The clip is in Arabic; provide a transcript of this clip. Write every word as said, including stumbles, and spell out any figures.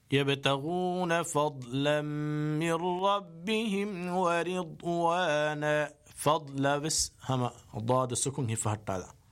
يبتغون فضلا من ربهم ورضوانا. فضل بس هما ضاد السكون هي فهرت هذا